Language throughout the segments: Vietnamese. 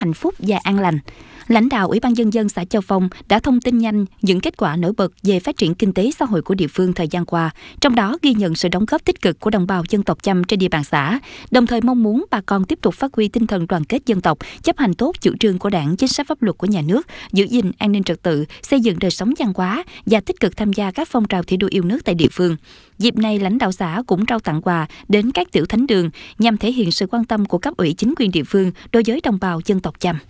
hạnh phúc và an lành. Lãnh đạo Ủy ban Nhân dân xã Châu Phong đã thông tin nhanh những kết quả nổi bật về phát triển kinh tế xã hội của địa phương thời gian qua, trong đó ghi nhận sự đóng góp tích cực của đồng bào dân tộc Chăm trên địa bàn xã, đồng thời mong muốn bà con tiếp tục phát huy tinh thần đoàn kết dân tộc, chấp hành tốt chủ trương của Đảng, chính sách pháp luật của nhà nước, giữ gìn an ninh trật tự, xây dựng đời sống văn hóa và tích cực tham gia các phong trào thi đua yêu nước tại địa phương. Dịp này, lãnh đạo xã cũng trao tặng quà đến các tiểu thánh đường nhằm thể hiện sự quan tâm của cấp ủy chính quyền địa phương đối với đồng bào dân tộc Chăm.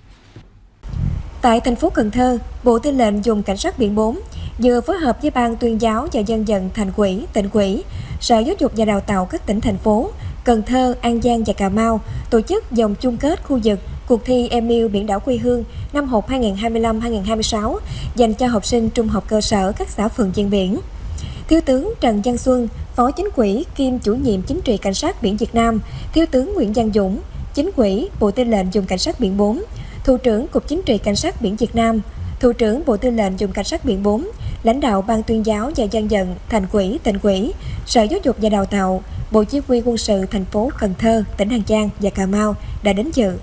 Tại thành phố Cần Thơ, Bộ Tư lệnh Vùng Cảnh sát biển 4 vừa phối hợp với Ban Tuyên giáo và Dân vận Thành ủy, Tỉnh ủy, Sở Giáo dục và Đào tạo các tỉnh, thành phố Cần Thơ, An Giang và Cà Mau tổ chức vòng chung kết khu vực cuộc thi Em yêu biển đảo quê hương năm học 2025-2026 dành cho học sinh trung học cơ sở các xã phường ven biển. Thiếu tướng Trần Văn Xuân, Phó Chính ủy kiêm Chủ nhiệm Chính trị Cảnh sát biển Việt Nam, Thiếu tướng Nguyễn Văn Dũng, Chính ủy Bộ Tư lệnh Vùng Cảnh sát biển 4, Thủ trưởng Cục Chính trị Cảnh sát biển Việt Nam, Thủ trưởng Bộ Tư lệnh Vùng Cảnh sát biển 4, lãnh đạo Ban Tuyên giáo và Dân vận Thành ủy, Tỉnh ủy, Sở Giáo dục và Đào tạo, Bộ Chỉ huy Quân sự thành phố Cần Thơ, tỉnh An Giang và Cà Mau đã đến dự.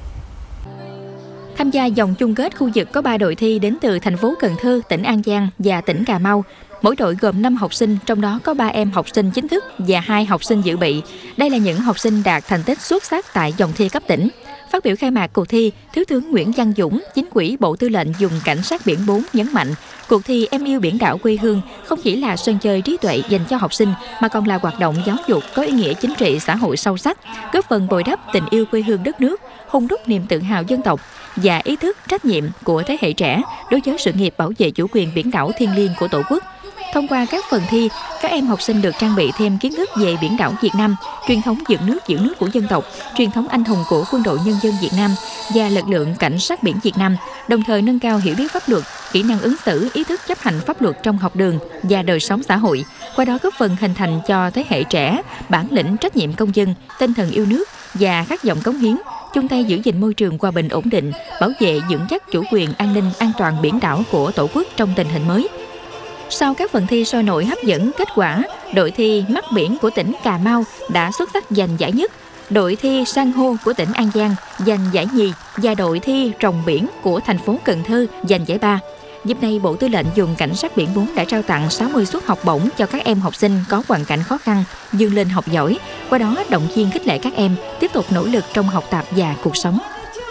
Tham gia vòng chung kết khu vực có 3 đội thi đến từ thành phố Cần Thơ, tỉnh An Giang và tỉnh Cà Mau. Mỗi đội gồm 5 học sinh, trong đó có 3 em học sinh chính thức và 2 học sinh dự bị. Đây là những học sinh đạt thành tích xuất sắc tại vòng thi cấp tỉnh. Phát biểu khai mạc cuộc thi, Thiếu tướng Nguyễn Văn Dũng, Chính ủy Bộ Tư lệnh Vùng Cảnh sát biển 4 nhấn mạnh, cuộc thi Em yêu biển đảo quê hương không chỉ là sân chơi trí tuệ dành cho học sinh mà còn là hoạt động giáo dục có ý nghĩa chính trị xã hội sâu sắc, góp phần bồi đắp tình yêu quê hương đất nước, hung đúc niềm tự hào dân tộc và ý thức trách nhiệm của thế hệ trẻ đối với sự nghiệp bảo vệ chủ quyền biển đảo thiêng liêng của Tổ quốc. Thông qua các phần thi, các em học sinh được trang bị thêm kiến thức về biển đảo Việt Nam, truyền thống dựng nước giữ nước của dân tộc, truyền thống anh hùng của Quân đội Nhân dân Việt Nam và lực lượng Cảnh sát biển Việt Nam, đồng thời nâng cao hiểu biết pháp luật, kỹ năng ứng xử, ý thức chấp hành pháp luật trong học đường và đời sống xã hội, qua đó góp phần hình thành cho thế hệ trẻ bản lĩnh trách nhiệm công dân, tinh thần yêu nước và khát vọng cống hiến, chung tay giữ gìn môi trường hòa bình ổn định, bảo vệ vững chắc chủ quyền an ninh an toàn biển đảo của Tổ quốc trong tình hình mới. Sau các phần thi sôi nổi hấp dẫn, kết quả, đội thi Mắt biển của tỉnh Cà Mau đã xuất sắc giành giải nhất, đội thi San hô của tỉnh An Giang giành giải nhì và đội thi Rồng biển của thành phố Cần Thơ giành giải ba. Dịp này, Bộ Tư lệnh Vùng Cảnh sát biển 4 đã trao tặng 60 suất học bổng cho các em học sinh có hoàn cảnh khó khăn, vươn lên học giỏi, qua đó động viên khích lệ các em tiếp tục nỗ lực trong học tập và cuộc sống.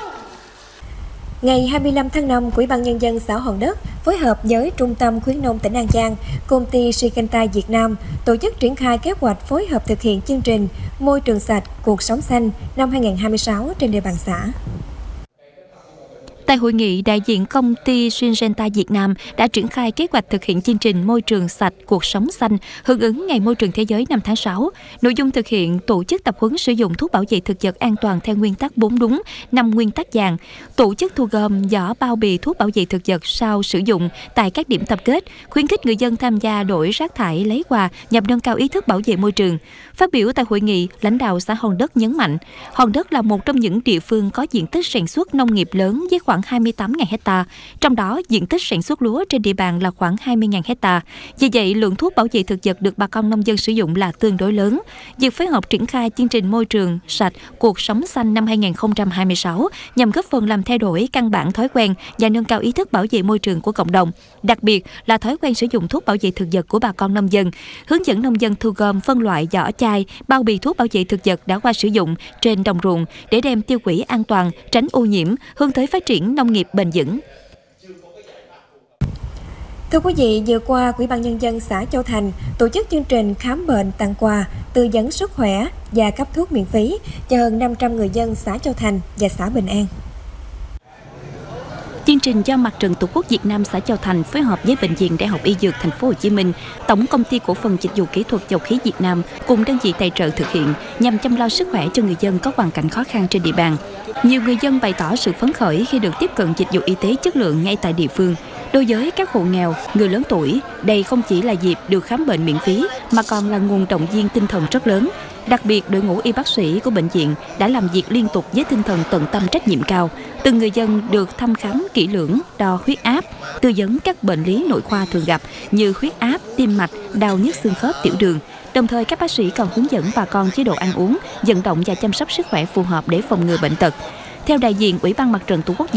Ngày 25 tháng 5, Ủy ban Nhân dân xã Hòn Đất phối hợp với Trung tâm Khuyến nông tỉnh An Giang, công ty Syngenta Việt Nam tổ chức triển khai kế hoạch phối hợp thực hiện chương trình Môi trường sạch, cuộc sống xanh năm 2026 trên địa bàn xã. Tại hội nghị, đại diện công ty Syngenta Việt Nam đã triển khai kế hoạch thực hiện chương trình Môi trường sạch, cuộc sống xanh hưởng ứng Ngày Môi trường Thế giới năm tháng 6. Nội dung thực hiện tổ chức tập huấn sử dụng thuốc bảo vệ thực vật an toàn theo nguyên tắc 4 đúng, 5 nguyên tắc vàng, tổ chức thu gom vỏ bao bì thuốc bảo vệ thực vật sau sử dụng tại các điểm tập kết, khuyến khích người dân tham gia đổi rác thải lấy quà nhằm nâng cao ý thức bảo vệ môi trường. Phát biểu tại hội nghị, lãnh đạo xã Hòn Đất nhấn mạnh, Hòn Đất là một trong những địa phương có diện tích sản xuất nông nghiệp lớn với khoảng 28.000 hecta, trong đó diện tích sản xuất lúa trên địa bàn là khoảng 20.000 hecta. Vì vậy, lượng thuốc bảo vệ thực vật được bà con nông dân sử dụng là tương đối lớn. Việc phối hợp triển khai chương trình Môi trường sạch, cuộc sống xanh năm 2026 nhằm góp phần làm thay đổi căn bản thói quen và nâng cao ý thức bảo vệ môi trường của cộng đồng, đặc biệt là thói quen sử dụng thuốc bảo vệ thực vật của bà con nông dân, hướng dẫn nông dân thu gom phân loại vỏ chai, bao bì thuốc bảo vệ thực vật đã qua sử dụng trên đồng ruộng để đem tiêu hủy an toàn, tránh ô nhiễm, hướng tới phát triển nông nghiệp bền vững. Thưa quý vị, vừa qua, Ủy ban Nhân dân xã Châu Thành tổ chức chương trình khám bệnh tặng quà, tư vấn sức khỏe và cấp thuốc miễn phí cho hơn 500 người dân xã Châu Thành và xã Bình An. Chương trình do Mặt trận Tổ quốc Việt Nam xã Châu Thành phối hợp với Bệnh viện Đại học Y Dược Thành phố Hồ Chí Minh, Tổng công ty cổ phần dịch vụ kỹ thuật dầu khí Việt Nam cùng đơn vị tài trợ thực hiện nhằm chăm lo sức khỏe cho người dân có hoàn cảnh khó khăn trên địa bàn. Nhiều người dân bày tỏ sự phấn khởi khi được tiếp cận dịch vụ y tế chất lượng ngay tại địa phương. Đối với các hộ nghèo, người lớn tuổi, đây không chỉ là dịp được khám bệnh miễn phí mà còn là nguồn động viên tinh thần rất lớn. Đặc biệt, đội ngũ y bác sĩ của bệnh viện đã làm việc liên tục với tinh thần tận tâm trách nhiệm cao. Từng người dân được thăm khám kỹ lưỡng, đo huyết áp, tư vấn các bệnh lý nội khoa thường gặp như huyết áp, tim mạch, đau nhức xương khớp, tiểu đường. Đồng thời, các bác sĩ còn hướng dẫn bà con chế độ ăn uống, vận động và chăm sóc sức khỏe phù hợp để phòng ngừa bệnh tật. Theo đại diện Ủy ban Mặt trận Tổ quốc